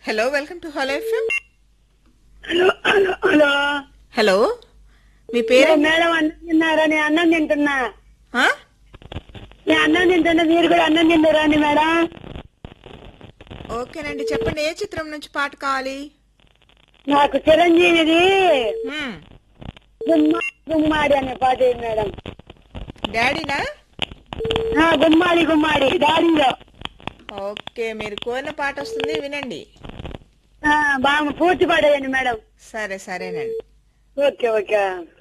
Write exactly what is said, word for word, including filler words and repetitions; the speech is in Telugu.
Hello welcome to hello FM. Hello hello hello hello మీ పేరు? మేడం అన్నం తిన్నారా? నేను అన్నం తింటున్నా. ఆ? నేను అన్నం తింటున్నా, మీరు కూడా అన్నం తిన్నారా అండి మేడం? ఓకేనండి, చెప్పండి ఏ చిత్రం నుంచి పాట కావాలి? నాకు చిరంజీవిది హ్మ్. గుమ్మ గుమ్మాడి అనే పాట ఏంటి మేడం? డాడీనా? ఆ, గుమ్మాడి గుమ్మాడి డాడీలో. ఓకే, మీరు కోరిన పాట వస్తుంది, వినండి. బాగా పూర్తి పాడేయండి మేడం. సరే సరేనండి. Okay okay.